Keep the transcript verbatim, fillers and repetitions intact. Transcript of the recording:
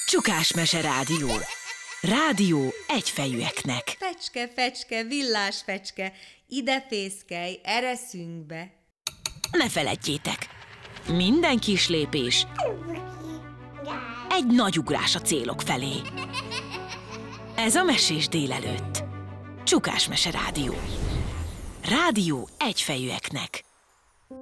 Csukás Mese Rádió. Rádió egyfejűeknek. Fecske, fecske, villás fecske, ide fészkelj, ereszünk be. Ne feledjétek, minden kis lépés egy nagy ugrás a célok felé. Ez a Mesés délelőtt. Csukás Mese Rádió. Rádió egyfejűeknek.